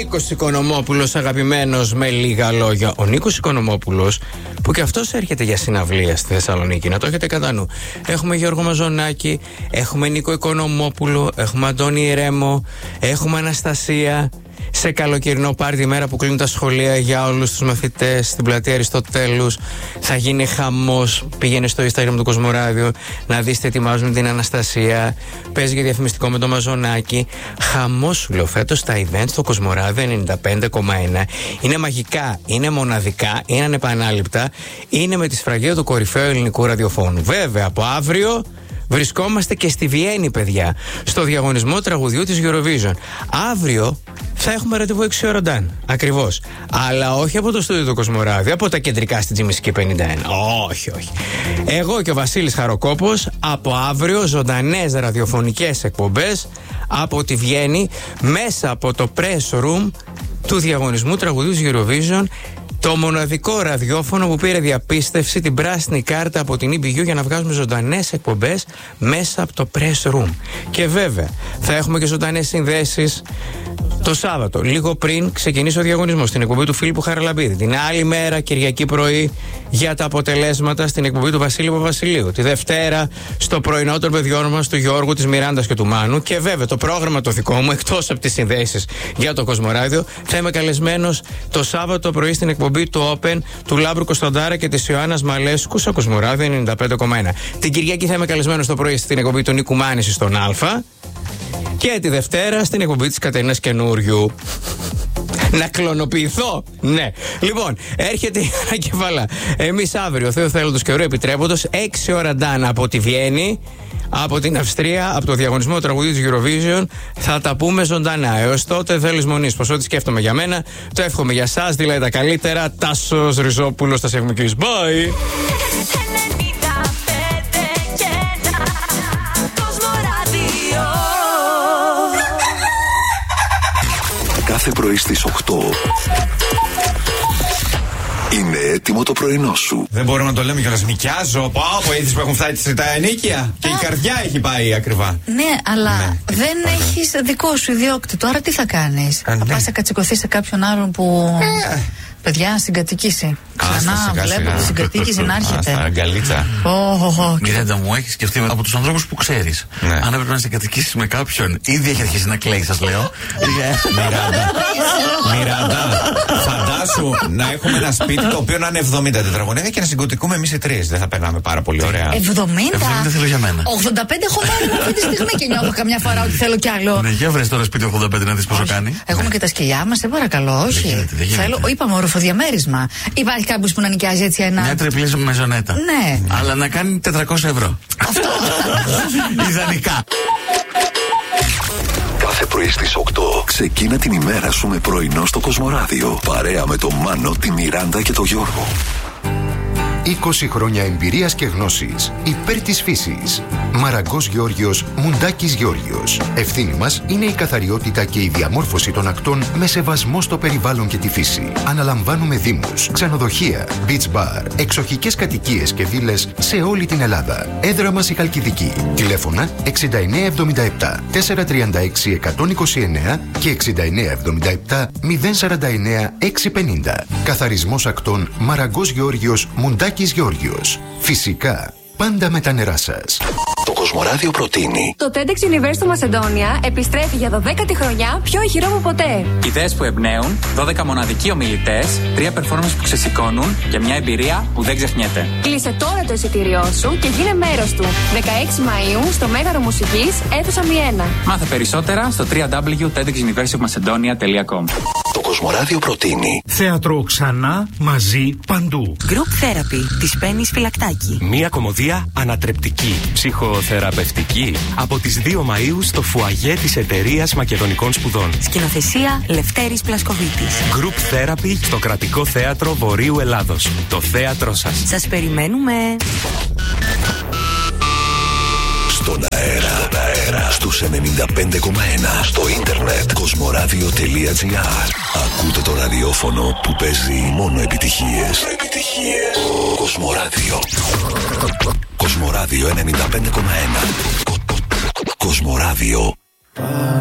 Νίκος Οικονομόπουλος, αγαπημένος με λίγα λόγια. Ο Νίκος Οικονομόπουλος, που και αυτός έρχεται για συναυλία στη Θεσσαλονίκη, να το έχετε κατά νου. Έχουμε Γιώργο Μαζονάκη, έχουμε Νίκο Οικονομόπουλο, έχουμε Αντώνη Ρέμο, έχουμε Αναστασία. Σε καλοκαιρινό πάρτι, μέρα που κλείνουν τα σχολεία για όλους τους μαθητές στην πλατεία Αριστοτέλους, θα γίνει χαμός. Πήγαινε στο Instagram του Κοσμοράδιο να δεις τι ετοιμάζουν την Αναστασία. Παίζει για διαφημιστικό με το Μαζονάκι. Χαμός, σου λέω, φέτος τα event στο Κοσμοράδιο 95,1 είναι μαγικά, είναι μοναδικά, είναι ανεπανάληπτα. Είναι με τη σφραγίδα του κορυφαίου ελληνικού ραδιοφώνου. Βέβαια, από αύριο βρισκόμαστε και στη Βιέννη, παιδιά, στο διαγωνισμό τραγουδιού της Eurovision. Αύριο θα έχουμε ραντεβού 6 ώρα Ντάν. Ακριβώς. Αλλά όχι από το στούντιο του Κοσμοράδιο, από τα κεντρικά στην Τζιμισκή 51. Όχι, όχι. Εγώ και ο Βασίλης Χαροκόπος από αύριο ζωντανές ραδιοφωνικές εκπομπές από τη Βιέννη μέσα από το press room του διαγωνισμού τραγουδιού της Eurovision. Το μοναδικό ραδιόφωνο που πήρε διαπίστευση την πράσινη κάρτα από την EBU για να βγάζουμε ζωντανές εκπομπές μέσα από το press room. Και βέβαια θα έχουμε και ζωντανές συνδέσεις το Σάββατο, λίγο πριν ξεκινήσει ο διαγωνισμός, στην εκπομπή του Φίλιππου Χαραλαμπίδη. Την άλλη μέρα, Κυριακή πρωί, για τα αποτελέσματα στην εκπομπή του Βασίλη Παπασιλείου. Τη Δευτέρα, στο πρωινό των παιδιών μας, του Γιώργου, της Μιράντας και του Μάνου. Και βέβαια το πρόγραμμα το δικό μου, εκτός από τις συνδέσεις για το Κοσμοράδιο, θα είμαι καλεσμένος το Σάββατο πρωί στην εκπομπή του Open του Λάμπρου Κωνσταντάρα και της Ιωάννας Μαλέσκου στο Κοσμοράδιο 95,1. Την Κυριακή θα είμαι καλεσμένος το πρωί στην εκπομπή του Νίκου Μάνηση στον Α. Και τη Δευτέρα στην εκπομπή της Κατερίνας Καινούριου. Να κλωνοποιηθώ! Ναι. Λοιπόν, έρχεται η ανακεφαλά. Εμείς αύριο, Θεό θέλοντος καιρού επιτρέποντος, 6 ώρα Ντάν από τη Βιέννη, από την Αυστρία, από το διαγωνισμό τραγουδίου της Eurovision. Θα τα πούμε ζωντανά. Έως τότε δεν λησμονείς πως ό,τι σκέφτομαι για μένα, το εύχομαι για σας, δηλαδή τα καλύτερα. Τάσος Ριζόπουλος, τα σέχουμε και bye! Κάθε πρωί στις 8 είναι έτοιμο το πρωινό σου. Δεν μπορούμε να το λέμε κιόλας. Νοικιάζω. Από είδες που έχουν φτάσει τα ενίκια. Και η καρδιά έχει πάει ακριβά. Ναι, αλλά δεν έχεις δικό σου ιδιόκτητο. Άρα τι θα κάνεις? Θα πας να κατσικωθείς σε κάποιον άλλον που. Παιδιά, συγκατοικήσει. Ξανά βλέπω τη συγκατοίκηση να έρχεται. Αγκαλίτσα. Μιράντα, μου έχει σκεφτεί από τους ανθρώπους που ξέρεις. Αν έπρεπε να συγκατοικήσεις με κάποιον, ήδη έχει αρχίσει να κλαίει, σας λέω. Μιράντα, φαντάσου να έχουμε ένα σπίτι το οποίο να είναι 70 τετραγωνικά και να συγκατοικούμε εμείς οι τρεις. Δεν θα περνάμε πάρα πολύ ωραία? 70 θέλω για μένα. 85 έχω πάρει αυτή τη στιγμή και νιώθω καμιά φορά ότι θέλω κι άλλο. Ναι, για βρες τώρα σπίτι 85 να δεις πόσο κάνει. Έχουμε και τα σκυλιά μας, σε παρακαλώ, όχι. Θέλω, είπαμε οροφοδιαμέρισμα. Υπάρχει κάποιος που να νοικιάζει έτσι ένα. Μια τριπλή μεζονέτα. Ναι. Αλλά να κάνει 400€. Αυτό. Ιδανικά. Κάθε πρωί στις 8 ξεκίνα την ημέρα σου με πρωινό στο Κοσμοράδιο. Παρέα με τον Μάνο, τη Μιράντα και τον Γιώργο. 20 χρόνια εμπειρίας και γνώσης υπέρ της φύσης. Μαραγκός Γεώργιος, Μουντάκης Γεώργιος. Ευθύνη μας είναι η καθαριότητα και η διαμόρφωση των ακτών με σεβασμό στο περιβάλλον και τη φύση. Αναλαμβάνουμε δήμους, ξενοδοχεία, beach bar, εξοχικές κατοικίες και βίλες σε όλη την Ελλάδα. Έδρα μας η Χαλκιδική. Τηλέφωνα 6977 436 129 και 6977 049 650. Καθαρισμός ακτών Μαραγκός Γεώργιος, Μουντάκης Γεώργιος. Φυσικά, πάντα με τα νερά σας. Το Κοσμοράδιο προτείνει. Το TEDx University Μασεντόνια επιστρέφει για 12η χρονιά πιο ηχηρό από ποτέ. Ιδέες που εμπνέουν, 12 μοναδικοί ομιλητές, 3 performances που ξεσηκώνουν και μια εμπειρία που δεν ξεχνιέται. Κλείσε τώρα το εισιτήριό σου και γίνε μέρος του. 16 Μαΐου στο Μέγαρο Μουσικής, αίθουσα Μιένα. Μάθε περισσότερα στο www.tedxuniversityofmacedonia.com. Το Κοσμοράδιο προτείνει. Θέατρο ξανά, μαζί, παντού. Group Therapy της Πέννης Φυλακτάκη. Μία κομμωδία ανατρεπτική, ψυχοθεραπευτική, από τις 2 Μαΐου στο φουαγέ της Εταιρείας Μακεδονικών Σπουδών. Σκηνοθεσία Λευτέρης Πλασκοβίτης. Group Therapy στο Κρατικό Θέατρο Βορείου Ελλάδος. Το θέατρό σας. Σας περιμένουμε. Στον αέρα, στους 95,1, στο ίντερνετ, κοσμοράδιο.gr. Ακούτε το ραδιόφωνο που παίζει μόνο επιτυχίες. Κοσμοράδιο. Κοσμοράδιο 95,1. Κοσμοράδιο.